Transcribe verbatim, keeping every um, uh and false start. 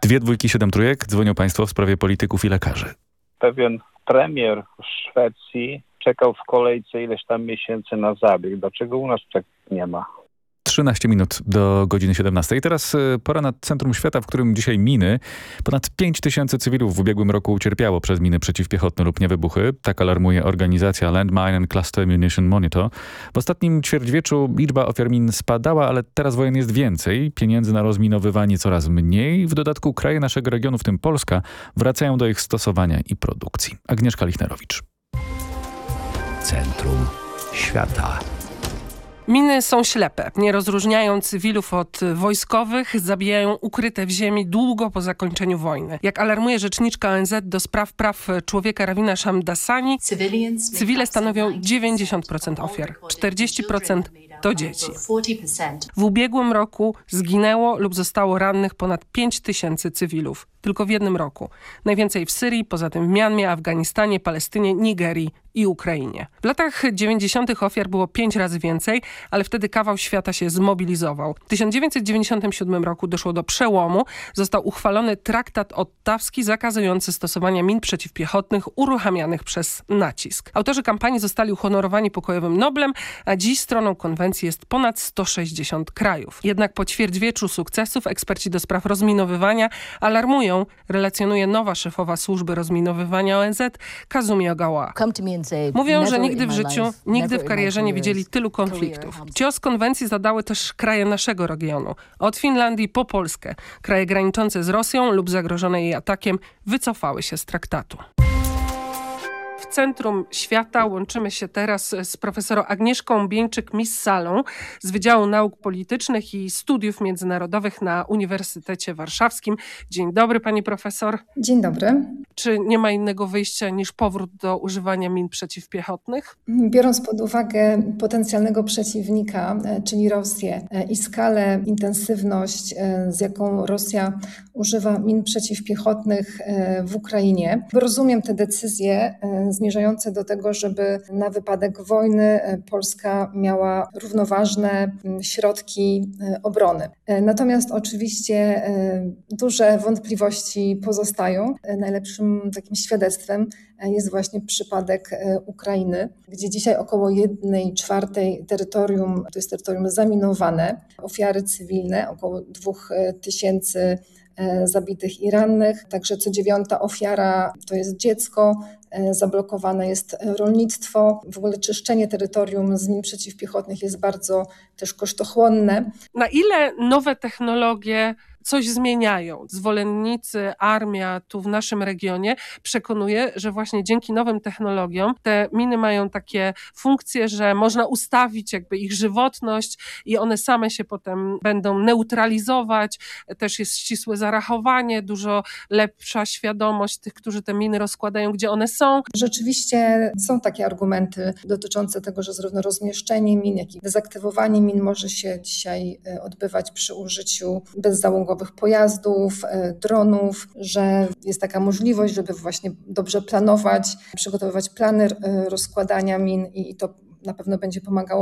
Dwie dwójki, siedem trójek. Dzwonią państwo w sprawie polityków i lekarzy. Pewien premier w Szwecji czekał w kolejce ileś tam miesięcy na zabieg. Dlaczego u nas tak nie ma? trzynaście minut do godziny siedemnastej. Teraz pora na centrum świata, w którym dzisiaj miny. Ponad pięć tysięcy cywilów w ubiegłym roku ucierpiało przez miny przeciwpiechotne lub niewybuchy. Tak alarmuje organizacja Landmine and Cluster Munition Monitor. W ostatnim ćwierćwieczu liczba ofiar min spadała, ale teraz wojen jest więcej. Pieniędzy na rozminowywanie coraz mniej. W dodatku kraje naszego regionu, w tym Polska, wracają do ich stosowania i produkcji. Agnieszka Lichnerowicz. Centrum świata. Miny są ślepe, nie rozróżniają cywilów od wojskowych, zabijają ukryte w ziemi długo po zakończeniu wojny. Jak alarmuje rzeczniczka O N Z do spraw praw człowieka Ravina Shamdasani, cywile stanowią dziewięćdziesiąt procent ofiar, czterdzieści procent to dzieci. W ubiegłym roku zginęło lub zostało rannych ponad pięć tysięcy cywilów. Tylko w jednym roku. Najwięcej w Syrii, poza tym w Mianmie, Afganistanie, Palestynie, Nigerii i Ukrainie. W latach dziewięćdziesiątych ofiar było pięć razy więcej, ale wtedy kawał świata się zmobilizował. W tysiąc dziewięćset dziewięćdziesiątym siódmym roku doszło do przełomu. Został uchwalony traktat ottawski zakazujący stosowania min przeciwpiechotnych uruchamianych przez nacisk. Autorzy kampanii zostali uhonorowani pokojowym Noblem, a dziś stroną konwencji jest ponad sto sześćdziesiąt krajów. Jednak po ćwierćwieczu sukcesów eksperci do spraw rozminowywania alarmują, relacjonuje nowa szefowa służby rozminowywania O N Z, Kazumi Ogawa. Mówią, że nigdy w życiu, nigdy w karierze nie widzieli tylu konfliktów. Cios konwencji zadały też kraje naszego regionu. Od Finlandii po Polskę. Kraje graniczące z Rosją lub zagrożone jej atakiem wycofały się z traktatu. W centrum świata łączymy się teraz z profesorą Agnieszką Bieńczyk-Missalą z Wydziału Nauk Politycznych i Studiów Międzynarodowych na Uniwersytecie Warszawskim. Dzień dobry, pani profesor. Dzień dobry. Czy nie ma innego wyjścia niż powrót do używania min przeciwpiechotnych? Biorąc pod uwagę potencjalnego przeciwnika, czyli Rosję, i skalę, intensywność, z jaką Rosja używa min przeciwpiechotnych w Ukrainie, rozumiem te decyzje zmierzające do tego, żeby na wypadek wojny Polska miała równoważne środki obrony. Natomiast oczywiście duże wątpliwości pozostają. Najlepszym takim świadectwem jest właśnie przypadek Ukrainy, gdzie dzisiaj około jednej czwartej terytorium, to jest terytorium zaminowane, ofiary cywilne, około dwóch tysięcy zabitych i rannych. Także co dziewiąta ofiara to jest dziecko, zablokowane jest rolnictwo. W ogóle czyszczenie terytorium z min przeciwpiechotnych jest bardzo też kosztochłonne. Na ile nowe technologie coś zmieniają? Zwolennicy, armia tu w naszym regionie przekonuje, że właśnie dzięki nowym technologiom te miny mają takie funkcje, że można ustawić jakby ich żywotność i one same się potem będą neutralizować. Też jest ścisłe zarachowanie, dużo lepsza świadomość tych, którzy te miny rozkładają, gdzie one są. Rzeczywiście są takie argumenty dotyczące tego, że zarówno rozmieszczenie min, jak i dezaktywowanie min może się dzisiaj odbywać przy użyciu bezzałogowych pojazdów, dronów, że jest taka możliwość, żeby właśnie dobrze planować, przygotowywać plany rozkładania min i to na pewno będzie pomagało